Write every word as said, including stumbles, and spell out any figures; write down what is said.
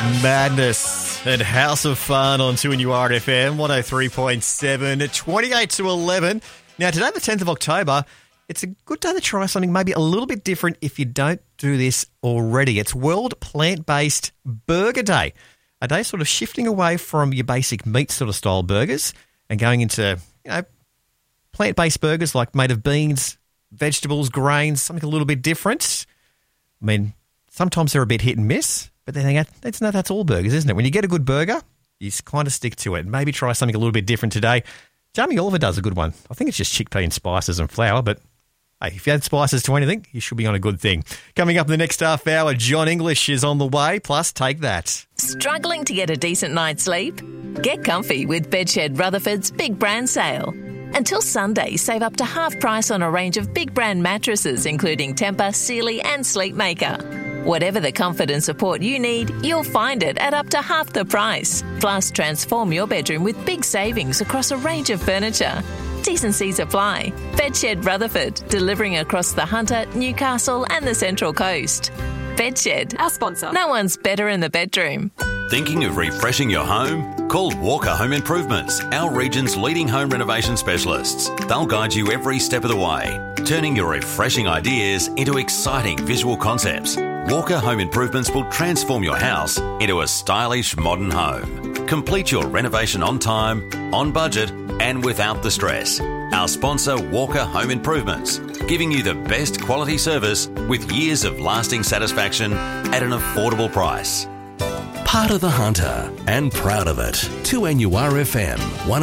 Madness and House of Fun on two N U R F M, one oh three point seven, twenty-eight to eleven. Now, today, the tenth of October, it's a good day to try something maybe a little bit different if you don't do this already. It's World Plant-Based Burger Day, a day sort of shifting away from your basic meat sort of style burgers and going into, you know, plant-based burgers like made of beans, vegetables, grains, something a little bit different. I mean, sometimes they're a bit hit and miss, but then that's, no, that's all burgers, isn't it? When you get a good burger, you just kind of stick to it. Maybe try something a little bit different today. Jamie Oliver does a good one. I think it's just chickpea and spices and flour, but hey, if you add spices to anything, you should be on a good thing. Coming up in the next half hour, John English is on the way, plus Take That. Struggling to get a decent night's sleep? Get comfy with Bedshed Rutherford's Big Brand Sale. Until Sunday, save up to half price on a range of big brand mattresses, including Tempur, Sealy and Sleepmaker. Whatever the comfort and support you need, you'll find it at up to half the price. Plus, transform your bedroom with big savings across a range of furniture. T's and C's apply. Bedshed Rutherford, delivering across the Hunter, Newcastle and the Central Coast. Bedshed, our sponsor. No one's better in the bedroom. Thinking of refreshing your home? Call Walker Home Improvements, our region's leading home renovation specialists. They'll guide you every step of the way, turning your refreshing ideas into exciting visual concepts. Walker Home Improvements will transform your house into a stylish modern home. Complete your renovation on time, on budget, and without the stress. Our sponsor, Walker Home Improvements, giving you the best quality service with years of lasting satisfaction at an affordable price. Part of the Hunter and proud of it. two N U R F M, one